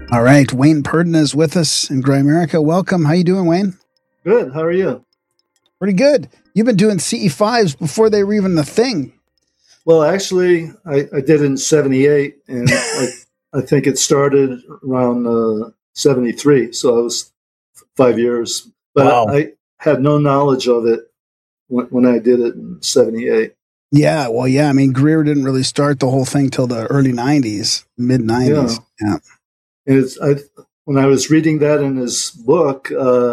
All right, Wayne Purdon is with us in Grimerica. Welcome. How you doing, Wayne? Good. How are you? Pretty good. You've been doing CE5s before they were even the thing. Well, actually, I did it in 78, and I think it started around 73, so I was 5 years. But Wow. I had no knowledge of it when I did it in 78. Yeah, well, yeah. I mean, Greer didn't really start the whole thing till the early 90s, mid 90s. Yeah. Yeah. And when I was reading that in his book,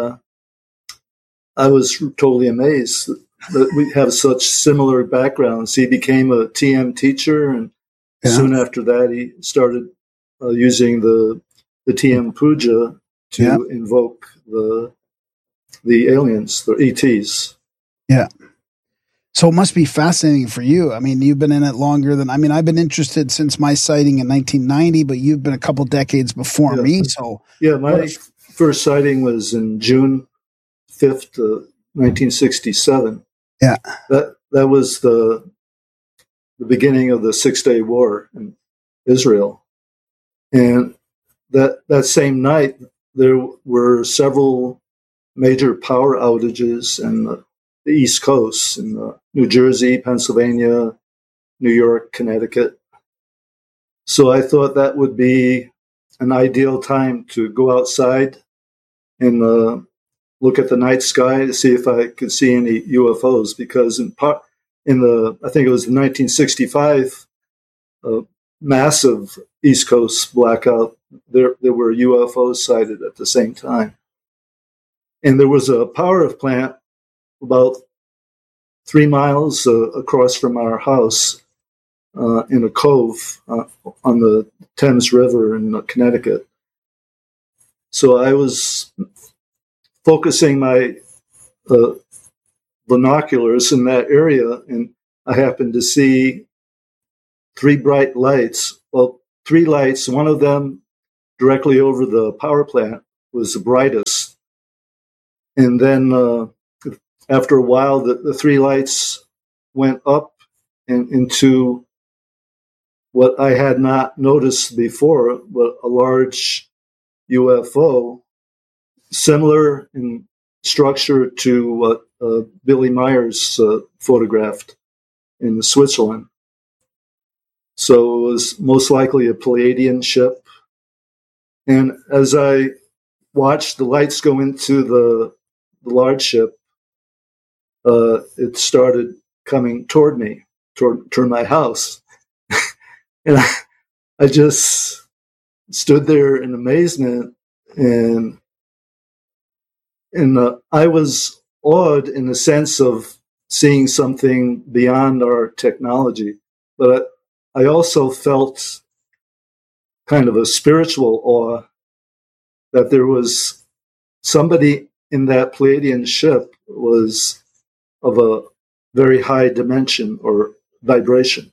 I was totally amazed that we have such similar backgrounds. He became a TM teacher, and soon after that, he started using the TM Puja to invoke the aliens, the ETs. Yeah. So it must be fascinating for you. I mean, you've been in it longer than, I've been interested since my sighting in 1990, but you've been a couple decades before me. So yeah, my first sighting was in June 5th, 1967. Yeah. That was the beginning of the 6-Day War in Israel. And that same night, there were several major power outages in the East Coast, in New Jersey, Pennsylvania, New York, Connecticut. So I thought that would be an ideal time to go outside and look at the night sky to see if I could see any UFOs, because I think it was the 1965 massive East Coast blackout, there were UFOs sighted at the same time. And there was a power plant about 3 miles across from our house in a cove on the Thames River in Connecticut. So I was focusing my binoculars in that area, and I happened to see 3 bright lights. Well, 3 lights, one of them directly over the power plant was the brightest. And then after a while, the 3 lights went up and into what I had not noticed before, but a large UFO, similar in structure to what Billy Myers photographed in Switzerland. So it was most likely a Pleiadian ship. And as I watched the lights go into the large ship, it started coming toward me, toward my house. And I just stood there in amazement, and I was awed in the sense of seeing something beyond our technology. But I also felt kind of a spiritual awe that there was somebody in that Pleiadian ship was of a very high dimension or vibration.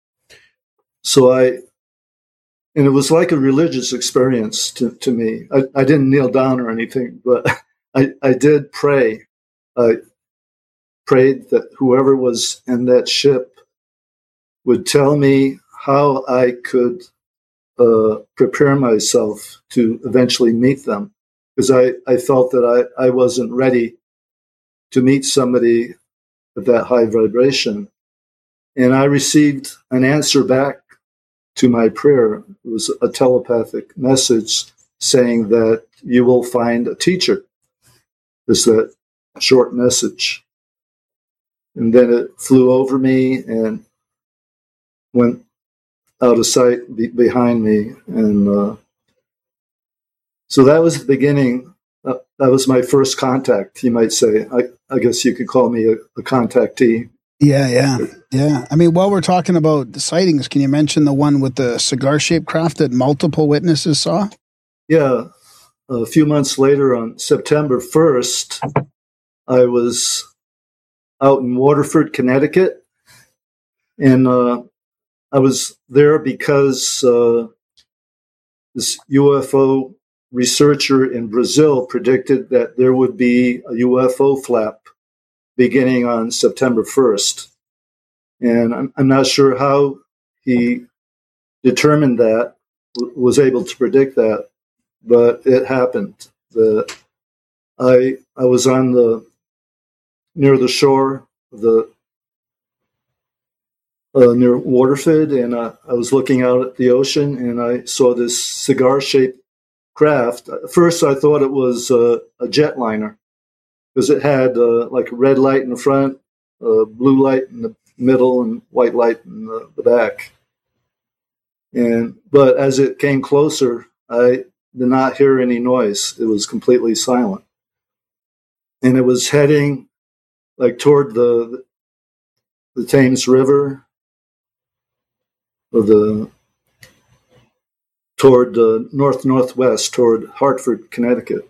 And it was like a religious experience to me. I didn't kneel down or anything, but I did pray. I prayed that whoever was in that ship would tell me how I could prepare myself to eventually meet them, because I felt that I wasn't ready to meet somebody at that high vibration. And I received an answer back to my prayer. It was a telepathic message saying that you will find a teacher. Is that short message. And then it flew over me and went out of sight behind me. And so that was the beginning. That was my first contact, you might say. I guess you could call me a contactee. Yeah. I mean, while we're talking about the sightings, can you mention the one with the cigar-shaped craft that multiple witnesses saw? Yeah. A few months later, on September 1st, I was out in Waterford, Connecticut. And I was there because this UFO researcher in Brazil predicted that there would be a UFO flap beginning on September 1st. And I'm not sure how he determined that, was able to predict that. but it happened. I was near the shore of near Waterford, and I was looking out at the ocean, and I saw this cigar-shaped craft. At first, I thought it was a jetliner because it had like a red light in the front, blue light in the middle, and white light in the back. But as it came closer, I did not hear any noise. It was completely silent, and it was heading like toward the Thames River, or toward northwest, toward Hartford, Connecticut.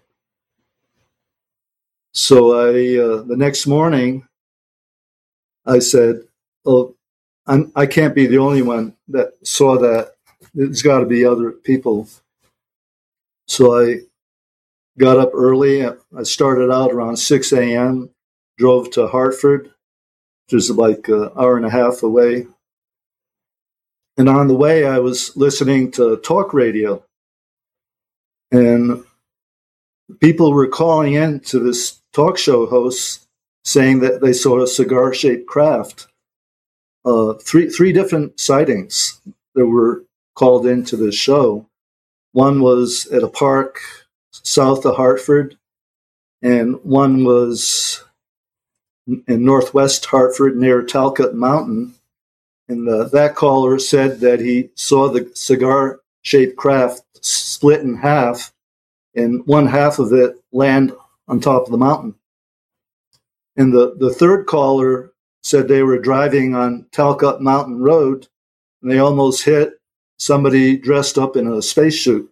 So the next morning, I said, "Oh, I can't be the only one that saw that. There's got to be other people." So I got up early. I started out around 6 a.m., drove to Hartford, which is like an hour and a half away. And on the way, I was listening to talk radio. And people were calling in to this talk show host saying that they saw a cigar-shaped craft. Three different sightings that were called into the show. One was at a park south of Hartford, and one was in northwest Hartford near Talcott Mountain. And that caller said that he saw the cigar-shaped craft split in half, and one half of it land on top of the mountain. And the third caller said they were driving on Talcott Mountain Road, and they almost hit somebody dressed up in a spacesuit,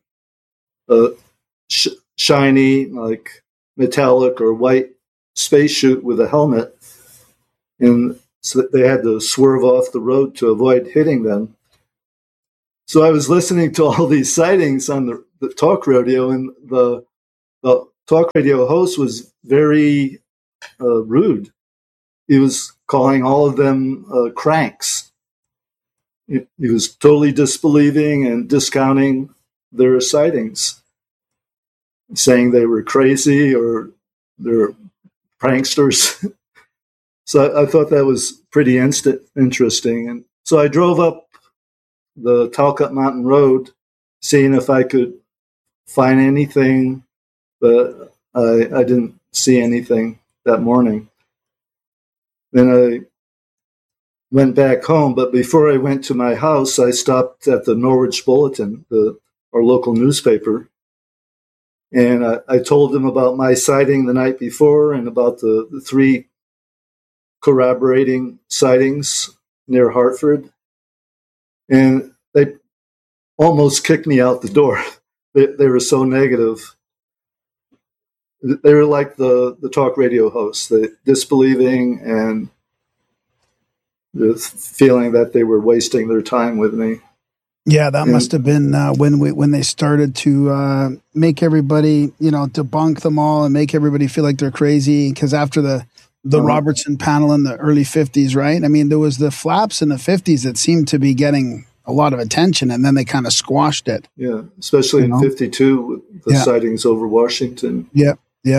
shiny, like metallic or white spacesuit with a helmet. And so they had to swerve off the road to avoid hitting them. So I was listening to all these sightings on the talk radio, and the talk radio host was very rude. He was calling all of them cranks. He was totally disbelieving and discounting their sightings, saying they were crazy or they're pranksters. So I thought that was pretty interesting. And so I drove up the Talcott Mountain Road, seeing if I could find anything, but I didn't see anything that morning. Then I went back home, but before I went to my house, I stopped at the Norwich Bulletin, our local newspaper, and I told them about my sighting the night before and about the three corroborating sightings near Hartford. And they almost kicked me out the door. They were so negative. They were like the talk radio hosts, disbelieving and the feeling that they were wasting their time with me. Yeah, that must have been when they started to make everybody, debunk them all and make everybody feel like they're crazy. Because after the Robertson panel in the early 50s, right? I mean, there was the flaps in the 50s that seemed to be getting a lot of attention, and then they kind of squashed it. Yeah, especially in 52 with the sightings over Washington. Yep.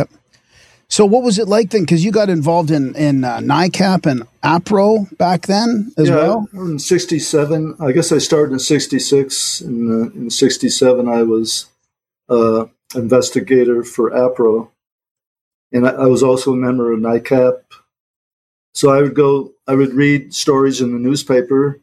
So what was it like then? Because you got involved in NICAP and APRO back then as well? In 67. I guess I started in 66. In 67, I was investigator for APRO. And I was also a member of NICAP. So I would read stories in the newspaper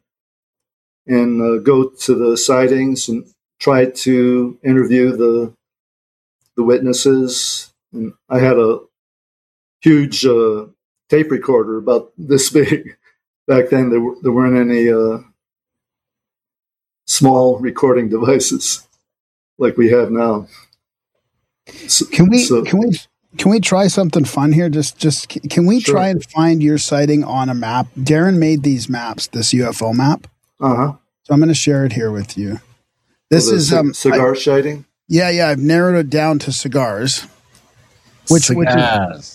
and go to the sightings and try to interview the witnesses. And I had a huge tape recorder about this big. Back then, there weren't any small recording devices like we have now. Can we try something fun here? Can we try and find your sighting on a map? Darren made these maps, this UFO map. Uh-huh. So I'm going to share it here with you. This is cigar sighting. Yeah. I've narrowed it down to cigars. Which is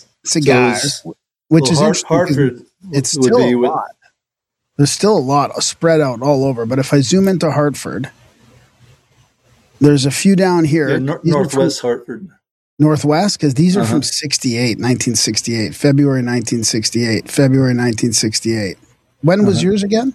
Hartford. It's still a lot. There's still a lot spread out all over. But if I zoom into Hartford, There's a few down here. Yeah, Northwest Hartford. Northwest, because these are from 1968, February 1968. When was yours again?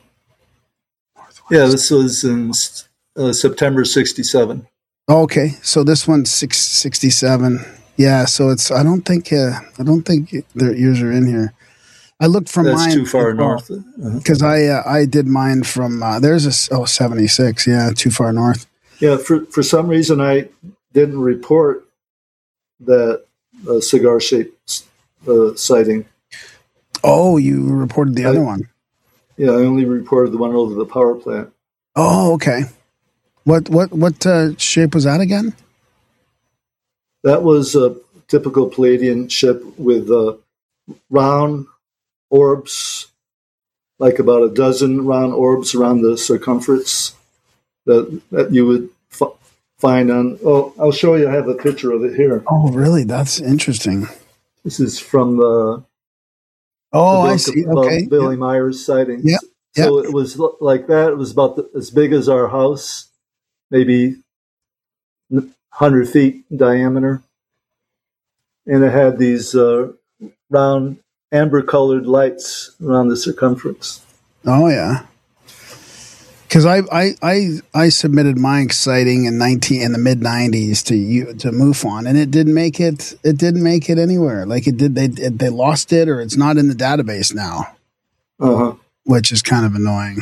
Yeah, this was in September 67. Okay, so this one's 67. Yeah, so it's. I don't think their yours are in here. I looked from That's mine. too far north. Because I did mine from there's a 76. Yeah, too far north. Yeah, for some reason I didn't report that cigar shaped sighting. Oh, you reported the other one. Yeah, I only reported the one over the power plant. Oh, okay. What shape was that again? That was a typical Palladian ship with round orbs, like about a dozen round orbs around the circumference that you would find on. Oh, I'll show you. I have a picture of it here. Oh, really? That's interesting. This is from the. Oh, I see. Okay. Billy Myers sightings. Yeah. So it was like that. It was about as big as our house, maybe 100 feet in diameter. And it had these round amber-colored lights around the circumference. Oh, yeah. Because I submitted my sighting in the mid-90s to MUFON, and it didn't make it. It didn't make it anywhere. Like it did. They lost it, or it's not in the database now. Which is kind of annoying.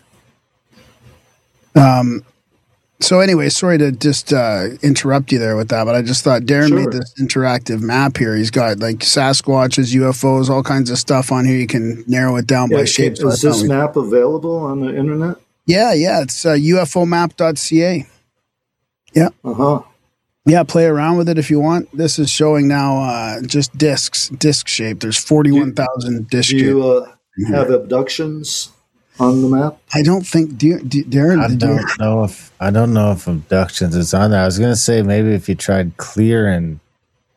So anyway, sorry to just interrupt you there with that, but I just thought Darren made this interactive map here. He's got like Sasquatches, UFOs, all kinds of stuff on here. You can narrow it down by shape. Is this map available on the internet? Yeah, it's ufomap.ca. Yeah. Yeah, play around with it if you want. This is showing now just disc shape. There's 41,000 disc shapes. Do you have abductions on the map? I don't think, Darren. I don't know if abductions is on there. I was going to say maybe if you tried clearing